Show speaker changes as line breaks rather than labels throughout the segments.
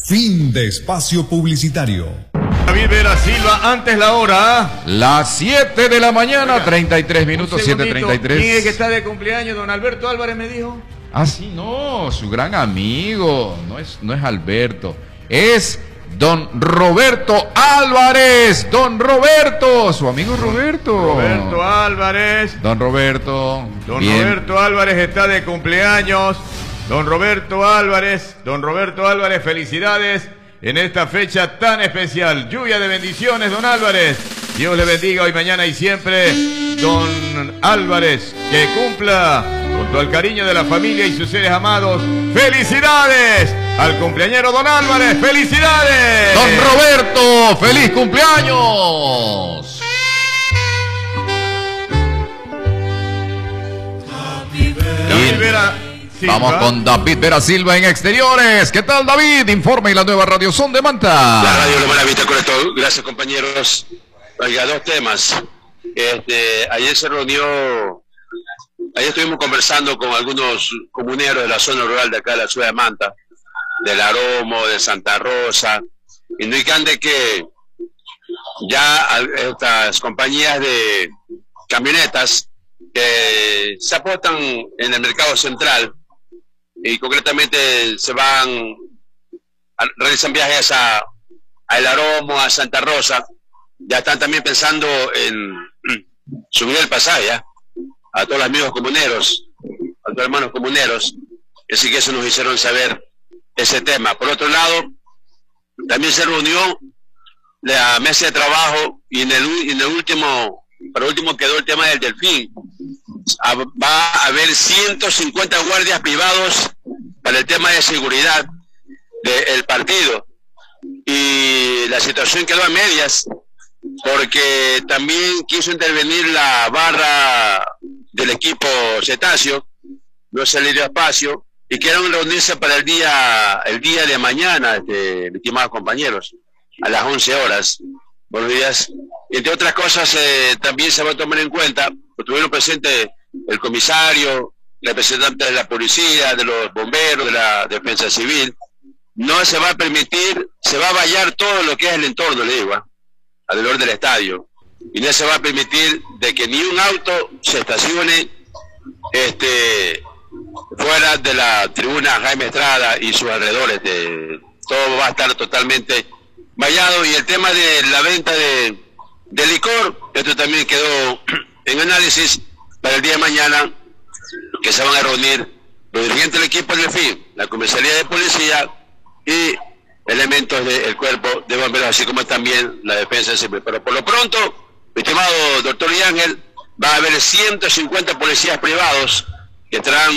Fin de espacio publicitario.
David Vera Silva, antes la hora.
Las 7 de la mañana, oiga, 33 minutos, 7:33.
¿Quién es que está de cumpleaños? Don Alberto Álvarez me dijo.
Ah, sí, no, su gran amigo. No es Alberto. Es don Roberto Álvarez. Don Roberto, su amigo Roberto.
Roberto Álvarez.
Don Roberto.
Bien. Roberto Álvarez está de cumpleaños. Don Roberto Álvarez, felicidades en esta fecha tan especial. Lluvia de bendiciones, don Álvarez. Dios le bendiga hoy, mañana y siempre. Don Álvarez, que cumpla junto al cariño de la familia y sus seres amados. ¡Felicidades al cumpleañero don Álvarez! ¡Felicidades!
Don Roberto, ¡feliz cumpleaños!
David Vera Silva.
Vamos con David Vera Silva en exteriores. ¿Qué tal, David? Informe y la nueva Radio Son de Manta.
La radio Lo Maravita con esto. Gracias, compañeros. Oiga, dos temas. Ayer estuvimos conversando con algunos comuneros de la zona rural de acá de la ciudad de Manta, del Aromo, de Santa Rosa, indicando que ya estas compañías de camionetas que se aportan en el mercado central y concretamente realizan viajes a El Aromo, a Santa Rosa, ya están también pensando en subir el pasaje a todos los amigos comuneros, a todos los hermanos comuneros, así que eso nos hicieron saber ese tema. Por otro lado, también se reunió la mesa de trabajo y para último quedó el tema del Delfín. Va a haber 150 guardias privados para el tema de seguridad del partido, y la situación quedó a medias porque también quiso intervenir la barra del equipo Cetáceo, no se le dio espacio y quieren reunirse para el día de mañana, estimados compañeros, a las 11 horas. Buenos días. Entre otras cosas, también se va a tomar en cuenta, estuvieron presentes el comisario, representantes de la policía, de los bomberos, de la defensa civil. No se va a permitir, se va a vallar todo lo que es el entorno, le digo, alrededor del estadio, y no se va a permitir de que ni un auto se estacione fuera de la tribuna Jaime Estrada y sus alrededores. Todo va a estar totalmente vallado, y el tema de la venta de licor, esto también quedó en análisis para el día de mañana, que se van a reunir los dirigentes del equipo del FIN, la comisaría de policía y elementos del cuerpo de bomberos, así como también la defensa civil. Pero por lo pronto, mi estimado doctor Yángel, va a haber 150 policías privados que estarán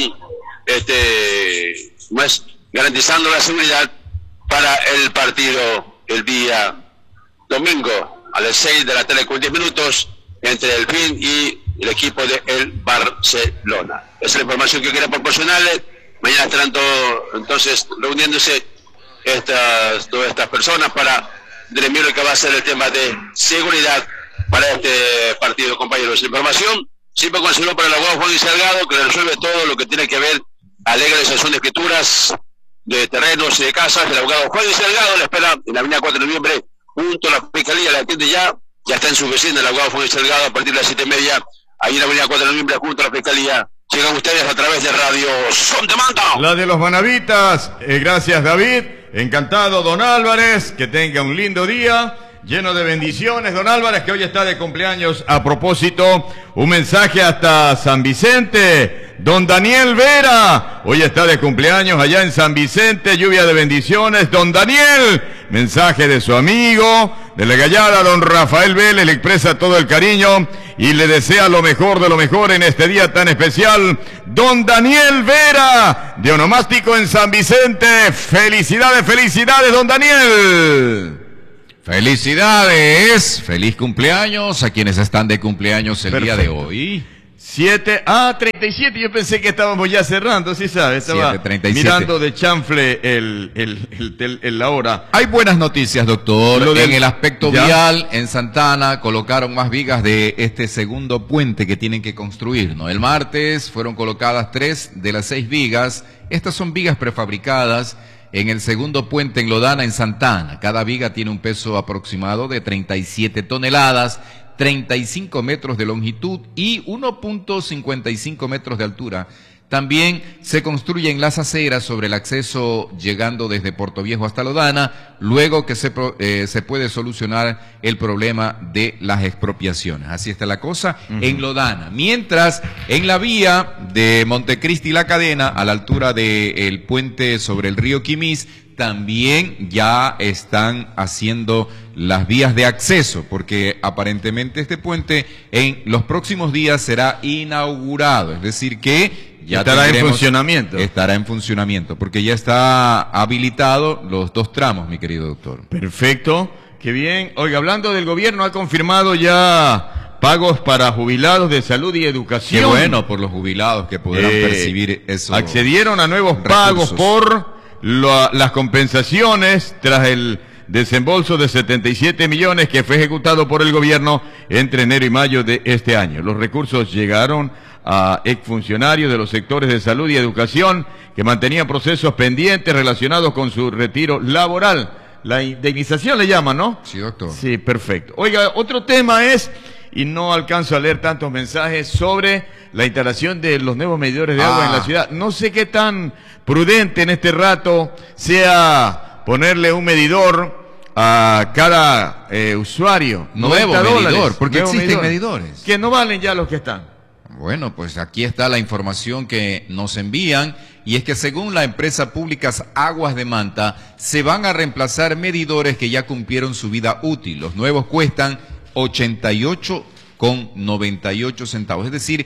garantizando la seguridad para el partido el día domingo a las 6 de la tarde con 10 minutos entre el FIN y el equipo de el Barcelona. Esa es la información que quería proporcionarles. Mañana estarán todos entonces reuniéndose todas estas personas para determinar lo que va a ser el tema de seguridad para este partido, compañeros. Información siempre consideró para el abogado Juan Salgado, que resuelve todo lo que tiene que ver a legalización de escrituras de terrenos y de casas. El abogado Juan Salgado le espera en la avenida 4 de noviembre junto a la fiscalía, la atiende ya está en su vecina el abogado Juan Salgado a partir de las 7:30, ahí en la avenida 4 de noviembre junto a la fiscalía. Llegan ustedes a través de Radio Son de Manta.
La de los manavitas, gracias David, encantado don Álvarez, que tenga un lindo día, lleno de bendiciones don Álvarez, que hoy está de cumpleaños. A propósito, un mensaje hasta San Vicente, don Daniel Vera, hoy está de cumpleaños allá en San Vicente, lluvia de bendiciones, don Daniel, mensaje de su amigo, de la Gallada, don Rafael Vélez, le expresa todo el cariño y le desea lo mejor de lo mejor en este día tan especial, don Daniel Vera, de Onomástico en San Vicente. Felicidades, felicidades, don Daniel.
Felicidades, feliz cumpleaños a quienes están de cumpleaños el día de hoy.
37, yo pensé que estábamos ya cerrando, sí sabes, estaba 7:37. Mirando de chanfle la hora.
Hay buenas noticias, doctor. En el aspecto vial, en Santana, colocaron más vigas de este segundo puente que tienen que construir, ¿no? El martes fueron colocadas 3 de las 6 vigas. Estas son vigas prefabricadas En el segundo puente en Lodana, en Santa Ana, cada viga tiene un peso aproximado de 37 toneladas, 35 metros de longitud y 1.55 metros de altura. También se construyen las aceras sobre el acceso llegando desde Portoviejo hasta Lodana, luego que se puede solucionar el problema de las expropiaciones. Así está la cosa en Lodana. Mientras, en la vía de Montecristi La Cadena, a la altura del puente sobre el río Quimís, también ya están haciendo las vías de acceso, porque aparentemente este puente en los próximos días será inaugurado, es decir que ya
estará en funcionamiento.
Estará en funcionamiento, porque ya está habilitado los 2 tramos, mi querido doctor.
Perfecto, qué bien. Oiga, hablando del gobierno, ha confirmado ya pagos para jubilados de salud y educación.
Qué bueno por los jubilados que podrán percibir eso.
Accedieron a nuevos pagos por las compensaciones tras el desembolso de 77 millones que fue ejecutado por el gobierno entre enero y mayo de este año. Los recursos llegaron a exfuncionarios de los sectores de salud y educación que mantenían procesos pendientes relacionados con su retiro laboral. La indemnización le llaman, ¿no?
Sí, doctor.
Sí, perfecto. Oiga, otro tema es, y no alcanzo a leer tantos mensajes, sobre la instalación de los nuevos medidores de agua en la ciudad. No sé qué tan prudente en este rato sea ponerle un medidor a cada usuario.
Nuevo medidor, porque
nuevo
existen medidores.
Que no valen ya los que están.
Bueno, pues aquí está la información que nos envían, y es que según la empresa pública Aguas de Manta, se van a reemplazar medidores que ya cumplieron su vida útil. Los nuevos cuestan 88,98 centavos, es decir,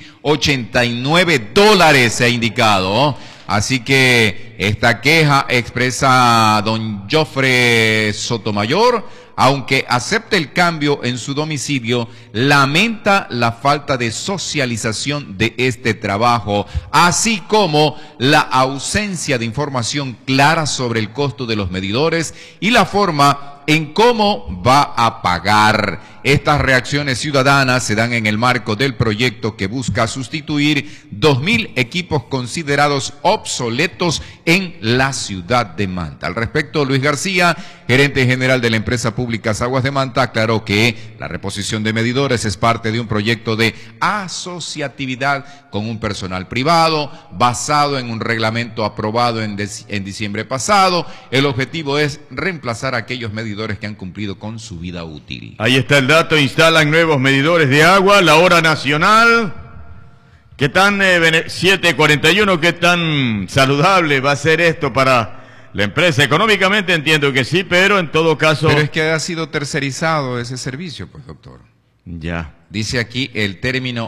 $89 se ha indicado. Así que esta queja expresa don Jofre Sotomayor, aunque acepte el cambio en su domicilio, lamenta la falta de socialización de este trabajo, así como la ausencia de información clara sobre el costo de los medidores y la forma en cómo va a pagar. Estas reacciones ciudadanas se dan en el marco del proyecto que busca sustituir 2.000 equipos considerados obsoletos en la ciudad de Manta. Al respecto, Luis García, gerente general de la empresa pública Aguas de Manta, aclaró que la reposición de medidores es parte de un proyecto de asociatividad con un personal privado basado en un reglamento aprobado en diciembre pasado. El objetivo es reemplazar aquellos medidores que han cumplido con su vida útil.
Ahí está el dato, instalan nuevos medidores de agua, la hora nacional. ¿Qué tan 7:41, qué tan saludable va a ser esto para la empresa? Económicamente entiendo que sí, pero en todo caso...
Pero es que ha sido tercerizado ese servicio, pues, doctor.
Ya.
Dice aquí el término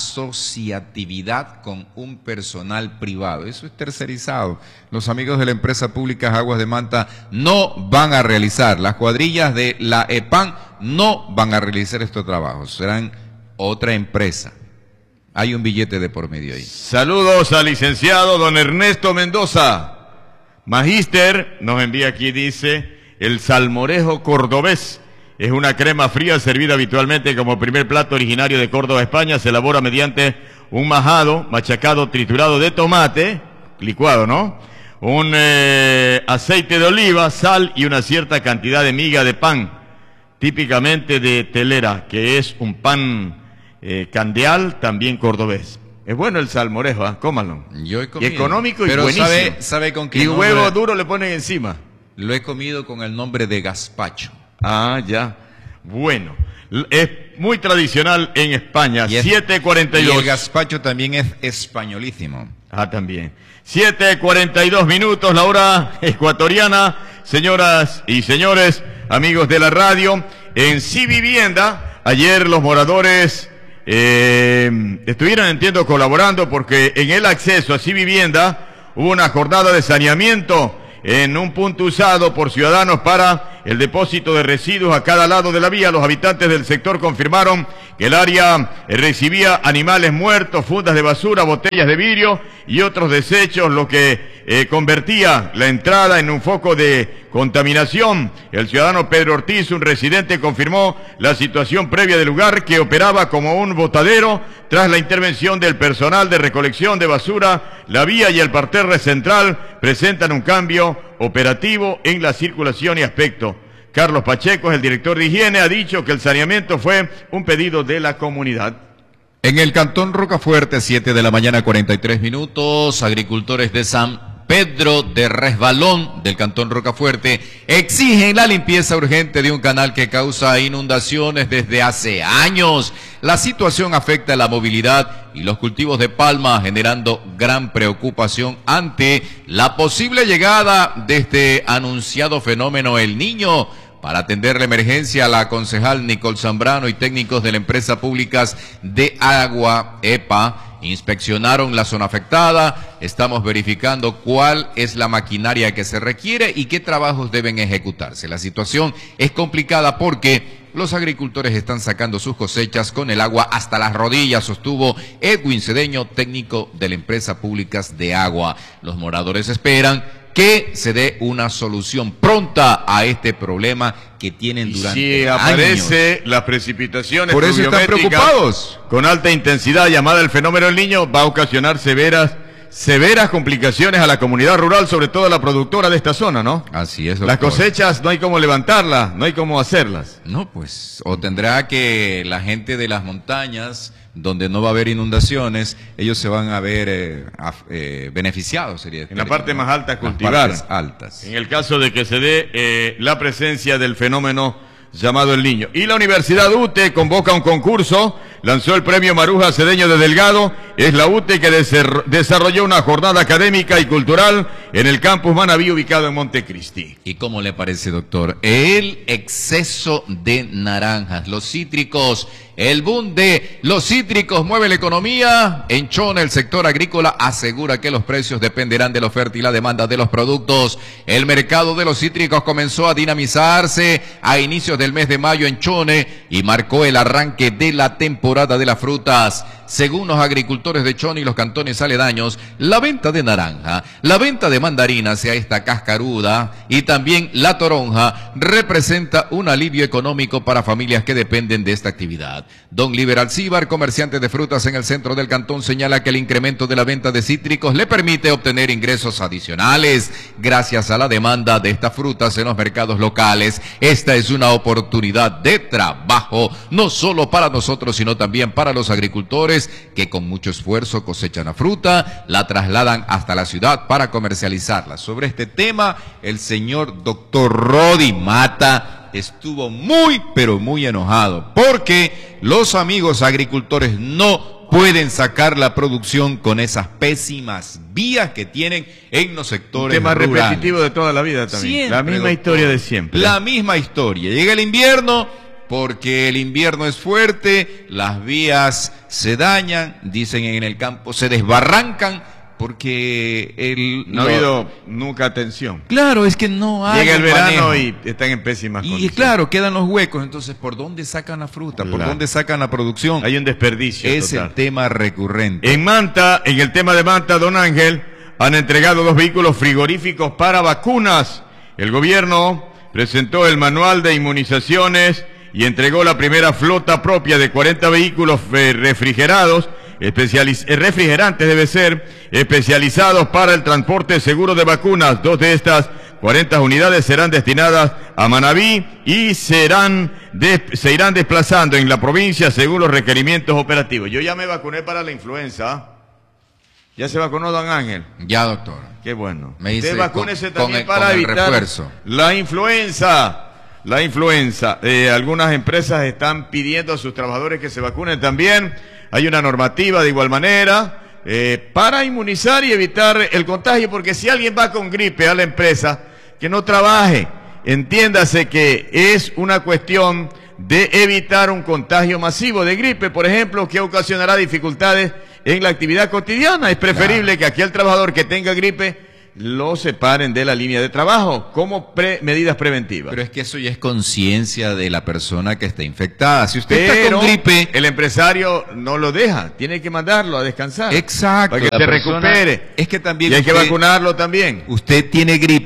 asociatividad con un personal privado. Eso es tercerizado. Los amigos de la empresa pública Aguas de Manta no van a realizar. Las cuadrillas de la EPAN no van a realizar estos trabajos. Serán otra empresa. Hay un billete de por medio ahí.
Saludos al licenciado don Ernesto Mendoza. Magíster nos envía aquí, dice, el salmorejo cordobés. Es una crema fría servida habitualmente como primer plato originario de Córdoba, España. Se elabora mediante un majado, machacado, triturado de tomate, licuado, ¿no? Un aceite de oliva, sal y una cierta cantidad de miga de pan, típicamente de telera, que es un pan candeal, también cordobés. Es bueno el salmorejo, ¿eh? Cómalo.
Yo he comido.
Y económico y
pero
buenísimo.
¿sabe con qué
y
nombre?
huevo duro le ponen encima.
Lo he comido con el nombre de gazpacho.
Ah, ya. Bueno, es muy tradicional en España. 7:42.
Y el gazpacho también es españolísimo.
Ah, también. 7:42 minutos, la hora ecuatoriana. Señoras y señores, amigos de la radio, en Sí Vivienda, ayer los moradores estuvieron, entiendo, colaborando porque en el acceso a Sí Vivienda hubo una jornada de saneamiento en un punto usado por ciudadanos para el depósito de residuos a cada lado de la vía. Los habitantes del sector confirmaron que el área recibía animales muertos, fundas de basura, botellas de vidrio y otros desechos, lo que convertía la entrada en un foco de contaminación. El ciudadano Pedro Ortiz, un residente, confirmó la situación previa del lugar, que operaba como un botadero. Tras la intervención del personal de recolección de basura, la vía y el parterre central presentan un cambio operativo en la circulación y aspecto. Carlos Pacheco, el director de higiene, ha dicho que el saneamiento fue un pedido de la comunidad.
En el cantón Rocafuerte, 7 de la mañana, 43 minutos, agricultores de San Pedro de Resbalón del cantón Rocafuerte exigen la limpieza urgente de un canal que causa inundaciones desde hace años. La situación afecta la movilidad y los cultivos de palma, generando gran preocupación ante la posible llegada de este anunciado fenómeno El Niño. Para atender la emergencia, la concejal Nicole Zambrano y técnicos de la empresa pública de agua, EPA, inspeccionaron la zona afectada. Estamos verificando cuál es la maquinaria que se requiere y qué trabajos deben ejecutarse. La situación es complicada porque los agricultores están sacando sus cosechas con el agua hasta las rodillas, sostuvo Edwin Cedeño, técnico de la empresa pública de agua. Los moradores esperan que se dé una solución pronta a este problema que tienen durante años.
Si aparece las precipitaciones
por eso están preocupados
con alta intensidad llamada el fenómeno El Niño, va a ocasionar severas complicaciones a la comunidad rural, sobre todo a la productora de esta zona, ¿no?
Así es, doctor.
Las cosechas no hay cómo levantarlas, no hay cómo hacerlas.
No, pues, o tendrá que la gente de las montañas, donde no va a haber inundaciones, ellos se van a ver beneficiados, sería.
En la parte más alta cultivar.
Las partes altas.
En el caso de que se dé la presencia del fenómeno llamado El Niño. Y la Universidad UTE convoca un concurso, lanzó el premio Maruja Cedeño de Delgado. Es la UTE que desarrolló una jornada académica y cultural en el campus Manabí, ubicado en Montecristi.
¿Y cómo le parece, doctor? El exceso de naranjas, los cítricos, el boom de los cítricos mueve la economía. En Chone, el sector agrícola asegura que los precios dependerán de la oferta y la demanda de los productos. El mercado de los cítricos comenzó a dinamizarse a inicios del mes de mayo en Chone y marcó el arranque de la temporada de las frutas. Según los agricultores de Chone y los cantones aledaños, la venta de naranja, la venta de mandarina, sea esta cascaruda, y también la toronja, representa un alivio económico para familias que dependen de esta actividad. Don Liber Alcíbar, comerciante de frutas en el centro del cantón, señala que el incremento de la venta de cítricos le permite obtener ingresos adicionales gracias a la demanda de estas frutas en los mercados locales. Esta es una oportunidad de trabajo, no solo para nosotros, sino también para los agricultores que con mucho esfuerzo cosechan la fruta, la trasladan hasta la ciudad para comercializarla. Sobre este tema, el señor doctor Rodi Mata estuvo muy, pero muy enojado, porque los amigos agricultores no pueden sacar la producción con esas pésimas vías que tienen en los sectores
tema
rurales.
Repetitivo de toda la vida también.
Siempre,
la misma
doctor,
historia de siempre.
La misma historia. Llega el invierno, porque el invierno es fuerte, las vías se dañan, dicen en el campo, se desbarrancan, porque
no ha habido nunca atención.
Claro, es que no hay.
Llega el verano
manejo.
y están en pésimas condiciones.
Y claro, quedan los huecos. Entonces, ¿por dónde sacan la fruta? ¿Por dónde sacan la producción?
Hay un desperdicio
Es
total.
el tema recurrente.
En Manta, en el tema de Manta, don Ángel, han entregado 2 vehículos frigoríficos para vacunas. El gobierno presentó el manual de inmunizaciones y entregó la primera flota propia de 40 vehículos refrigerados, refrigerantes debe ser, especializados para el transporte seguro de vacunas. 2 de estas 40 unidades serán destinadas a Manabí y se irán desplazando en la provincia según los requerimientos operativos. Yo ya me vacuné para la influenza. ¿Ya se vacunó, don Ángel?
Ya, doctor.
Qué bueno.
Me dice,
Usted vacúnese
con
también para
el
evitar
refuerzo.
la influenza. La influenza. Algunas empresas están pidiendo a sus trabajadores que se vacunen también. Hay una normativa de igual manera para inmunizar y evitar el contagio, porque si alguien va con gripe a la empresa, que no trabaje. Entiéndase que es una cuestión de evitar un contagio masivo de gripe, por ejemplo, que ocasionará dificultades en la actividad cotidiana. Es preferible que aquel trabajador que tenga gripe lo separen de la línea de trabajo como medidas preventivas.
Pero es que eso ya es conciencia de la persona que está infectada. Si usted está con gripe,
el empresario no lo deja, tiene que mandarlo a descansar.
Exacto,
para que se recupere.
Es que también
y hay que vacunarlo también.
Usted tiene gripe,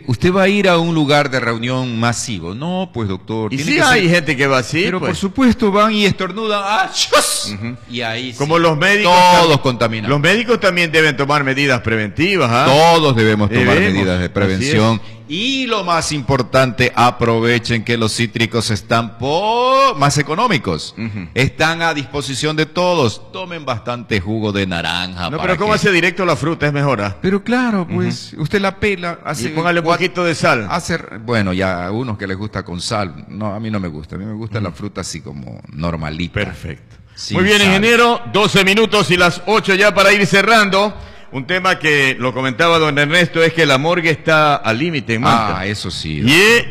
usted va a ir a un lugar de reunión masivo. No, pues doctor.
Y sí hay gente que va así,
pero
pues.
por supuesto van y estornudan. ¡Ah, chus! Y ahí sí,
como los médicos.
todos contaminados.
Los médicos también deben tomar medidas preventivas, ¿ah?
Todos debemos tomar
Debemos,
medidas de prevención. Y lo más importante, aprovechen que los cítricos están más económicos. Están a disposición de todos. Tomen bastante jugo de naranja.
No, pero ¿cómo hace directo la fruta? Es mejor, ¿ah?
Pero claro, pues, usted la pela, hace
Y póngale un poquito de sal.
bueno, ya a unos que les gusta con sal. No, a mí no me gusta. A mí me gusta la fruta así como normalita.
Perfecto.
Sin
Muy bien,
sal.
ingeniero. 12 minutos y las 8 ya para ir cerrando. Un tema que lo comentaba don Ernesto es que la morgue está al límite en Manta.
Eso sí.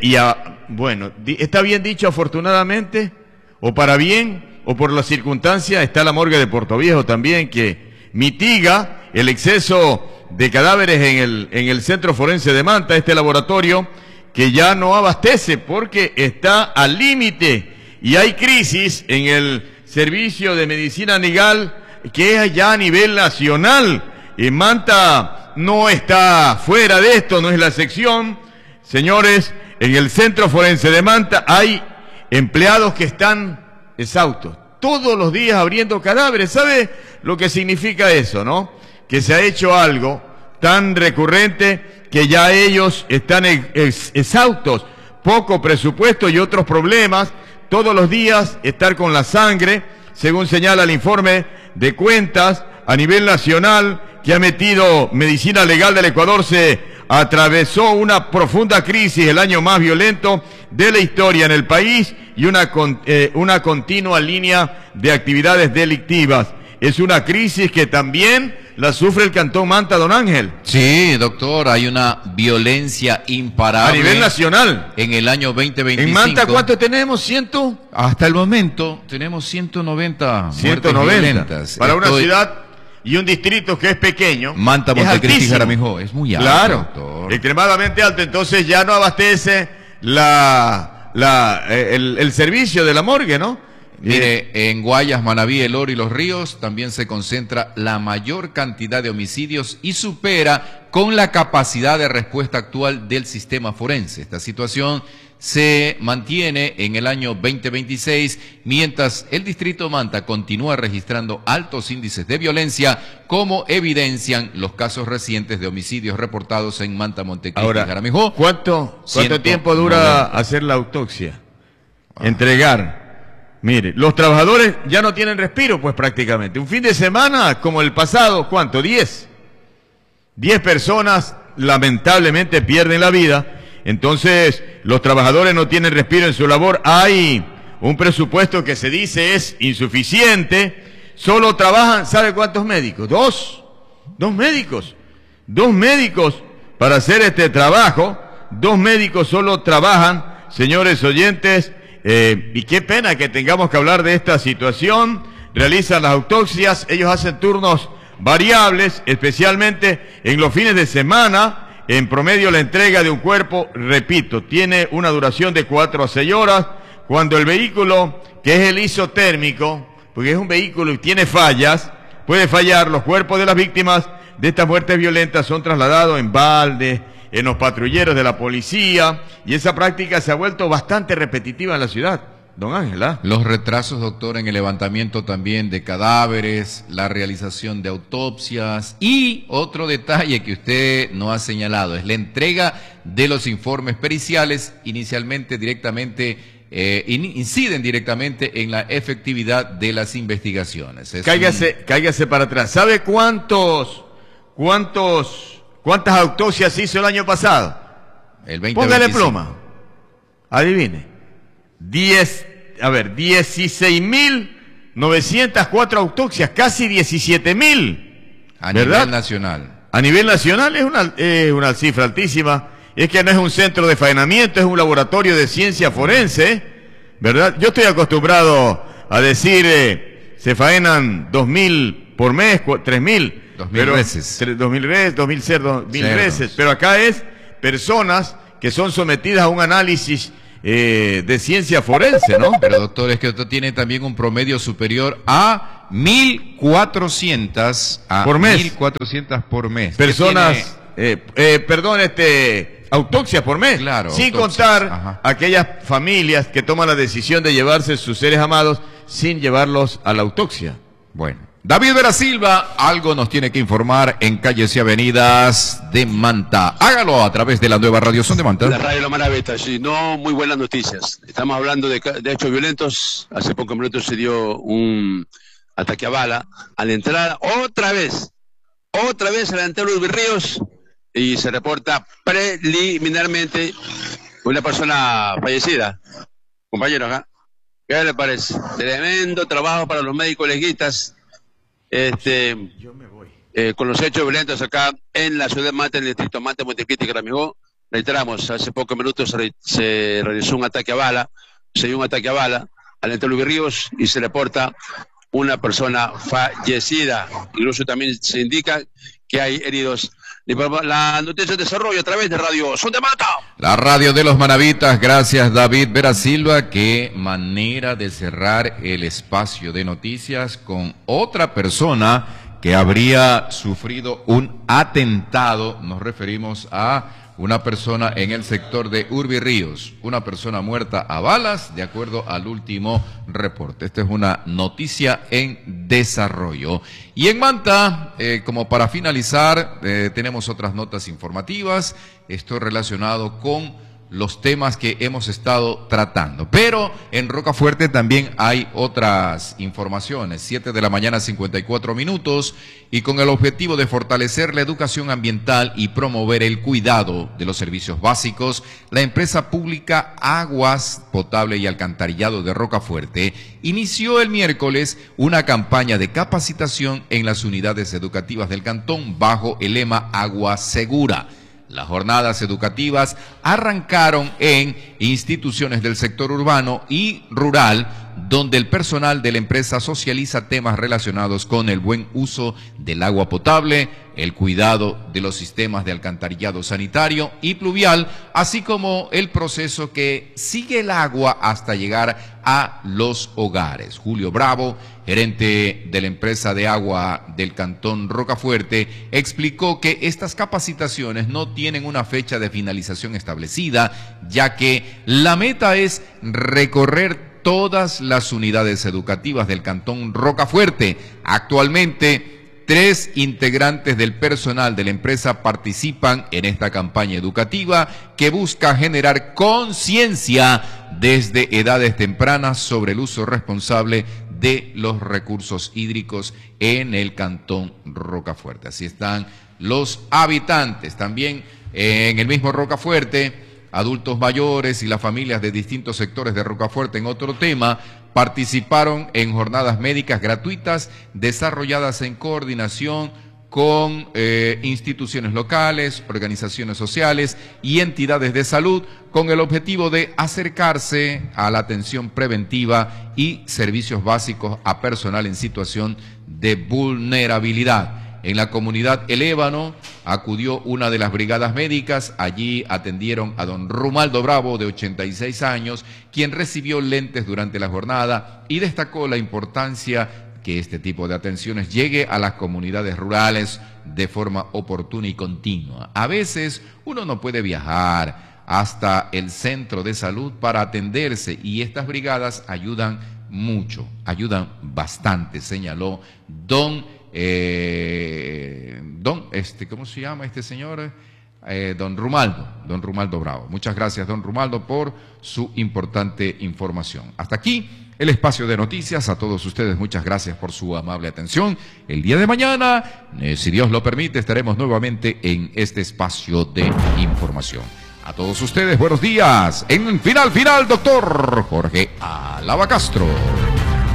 Bueno, está bien dicho afortunadamente, o para bien, o por las circunstancias, está la morgue de Puerto Viejo también, que mitiga el exceso de cadáveres en el Centro Forense de Manta, este laboratorio que ya no abastece porque está al límite y hay crisis en el servicio de medicina legal que es ya a nivel nacional. Manta no está fuera de esto, no es la excepción. Señores, en el Centro Forense de Manta hay empleados que están exhaustos, todos los días abriendo cadáveres. ¿Sabe lo que significa eso, no? Que se ha hecho algo tan recurrente que ya ellos están exhaustos, poco presupuesto y otros problemas. Todos los días estar con la sangre, según señala el informe de cuentas a nivel nacional, que ha metido medicina legal del Ecuador. Se atravesó una profunda crisis, el año más violento de la historia en el país, y una continua línea de actividades delictivas. Es una crisis que también la sufre el Cantón Manta, don Ángel.
Sí, doctor, hay una violencia imparable.
A nivel nacional.
En el año 2025.
¿En Manta cuánto tenemos?
Hasta el momento tenemos 190 muertes
190.
violentas.
Para una ciudad y un distrito que es pequeño.
Manta, Montecristi y Jaramillo. Es muy alto,
claro,
doctor.
Extremadamente alto. Entonces ya no abastece el servicio de la morgue, ¿no?
Mire, en Guayas, Manabí, El Oro y Los Ríos también se concentra la mayor cantidad de homicidios y supera con la capacidad de respuesta actual del sistema forense. Esta situación se mantiene en el año 2026, mientras el distrito Manta continúa registrando altos índices de violencia, como evidencian los casos recientes de homicidios reportados en Manta, Montecristi y Jaramillo.
¿Cuánto tiempo dura hacer la autopsia? Entregar. Mire, los trabajadores ya no tienen respiro, pues prácticamente. Un fin de semana como el pasado, ¿cuánto? 10 personas lamentablemente pierden la vida. Entonces, los trabajadores no tienen respiro en su labor. Hay un presupuesto que se dice es insuficiente. Solo trabajan, ¿sabe cuántos médicos? Dos médicos. 2 médicos para hacer este trabajo. 2 médicos solo trabajan, señores oyentes. Y qué pena que tengamos que hablar de esta situación. Realizan las autopsias, ellos hacen turnos variables, especialmente en los fines de semana. En promedio la entrega de un cuerpo, repito, tiene una duración de 4 a 6 horas, cuando el vehículo, que es el isotérmico, porque es un vehículo y tiene fallas, puede fallar. Los cuerpos de las víctimas de estas muertes violentas son trasladados en balde, en los patrulleros de la policía, y esa práctica se ha vuelto bastante repetitiva en la ciudad, don Ángela.
Los retrasos, doctor, en el levantamiento también de cadáveres, la realización de autopsias, y otro detalle que usted no ha señalado es la entrega de los informes periciales. Inicialmente inciden directamente en la efectividad de las investigaciones.
Cáigase para atrás. ¿Sabe cuántas autopsias hizo el año pasado?
El 2025.
Póngale pluma. Adivine. 16.904 autopsias, casi 17.000.
A
¿verdad?
nivel nacional.
A nivel nacional es una cifra altísima. Es que no es un centro de faenamiento, es un laboratorio de ciencia forense, ¿verdad? Yo estoy acostumbrado a decir, se faenan 2.000 por mes, 3.000.
2.000 veces.
2.000 veces. Pero acá es personas que son sometidas a un análisis de ciencia forense, ¿no?
Pero doctor, es que usted tiene también un promedio superior a 1.400
por mes.
1.400 por mes.
Personas, autopsias por mes.
Claro,
sin
autopsias.
contar
Ajá.
aquellas familias que toman la decisión de llevarse sus seres amados sin llevarlos a la autopsia.
Bueno, David Vera Silva, algo nos tiene que informar en calles y avenidas de Manta. Hágalo a través de la nueva Radio Son de Manta.
La radio La Maravita, sí, no muy buenas noticias. Estamos hablando de hechos violentos. Hace pocos minutos se dio un ataque a bala. Al entrar otra vez al entrar Urbi Ríos, y se reporta preliminarmente una persona fallecida. Compañeros, acá. ¿Qué le parece? Tremendo trabajo para los médicos legistas.
Yo me voy.
Con los hechos violentos acá en la ciudad de Manta, en el distrito Manta, Montecristi y Caramigó. Reiteramos, hace pocos minutos se realizó un ataque a bala, se dio un ataque a bala al entrar Urbi Ríos y se reporta una persona fallecida. Incluso también se indica que hay heridos. La noticia de desarrollo a través de Radio Son de Manta.
La radio de los Manavitas, gracias David Vera Silva. Qué manera de cerrar el espacio de noticias con otra persona que habría sufrido un atentado. Nos referimos a una persona en el sector de Urbi Ríos, una persona muerta a balas, de acuerdo al último reporte. Esta es una noticia en desarrollo. Y en Manta, como para finalizar, tenemos otras notas informativas. Esto relacionado con los temas que hemos estado tratando. Pero en Rocafuerte también hay otras informaciones. 7 de la mañana, 54 minutos, y con el objetivo de fortalecer la educación ambiental y promover el cuidado de los servicios básicos, la empresa pública Aguas Potable y Alcantarillado de Rocafuerte inició el miércoles una campaña de capacitación en las unidades educativas del cantón bajo el lema Agua Segura. Las jornadas educativas arrancaron en instituciones del sector urbano y rural, donde el personal de la empresa socializa temas relacionados con el buen uso del agua potable, el cuidado de los sistemas de alcantarillado sanitario y pluvial, así como el proceso que sigue el agua hasta llegar a los hogares. Julio Bravo, gerente de la empresa de agua del cantón Rocafuerte, explicó que estas capacitaciones no tienen una fecha de finalización establecida, ya que la meta es recorrer todas las unidades educativas del cantón Rocafuerte. Actualmente, 3 integrantes del personal de la empresa participan en esta campaña educativa que busca generar conciencia desde edades tempranas sobre el uso responsable de los recursos hídricos en el cantón Rocafuerte. Así están los habitantes. También en el mismo Rocafuerte, adultos mayores y las familias de distintos sectores de Rocafuerte, en otro tema, participaron en jornadas médicas gratuitas desarrolladas en coordinación con instituciones locales, organizaciones sociales y entidades de salud, con el objetivo de acercarse a la atención preventiva y servicios básicos a personal en situación de vulnerabilidad. En la comunidad El Ébano acudió una de las brigadas médicas. Allí atendieron a don Rumaldo Bravo, de 86 años, quien recibió lentes durante la jornada y destacó la importancia que este tipo de atenciones llegue a las comunidades rurales de forma oportuna y continua. A veces uno no puede viajar hasta el centro de salud para atenderse y estas brigadas ayudan mucho, ayudan bastante, señaló ¿cómo se llama este señor? Don Rumaldo Bravo. Muchas gracias, don Rumaldo, por su importante información. Hasta aquí el espacio de noticias. A todos ustedes, muchas gracias por su amable atención. El día de mañana, si Dios lo permite, estaremos nuevamente en este espacio de información. A todos ustedes, buenos días. En final, doctor Jorge Alaba Castro.